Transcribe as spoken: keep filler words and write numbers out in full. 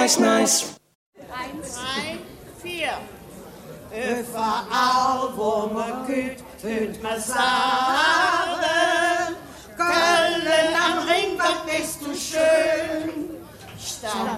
nice, nice. Eins, drei, vier. Überall, wo man geht, hört man sagen, Köln am Ring, was bist du schön. Statt